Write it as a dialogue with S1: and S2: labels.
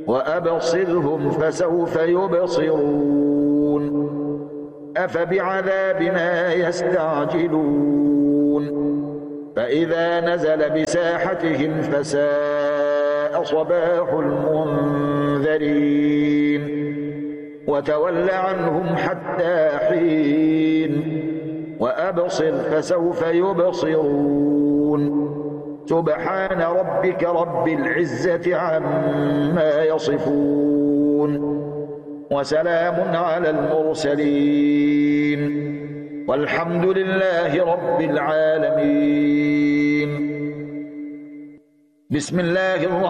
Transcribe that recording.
S1: وأبصرهم فسوف يبصرون أفبعذابنا يستعجلون فإذا نزل بساحتهم فساء صباح المنذرين وتول عنهم حتى حين وأبصر فسوف يبصرون سبحان ربك رب العزة عما يصفون وسلام على المرسلين والحمد لله رب العالمين. بسم الله الرحمن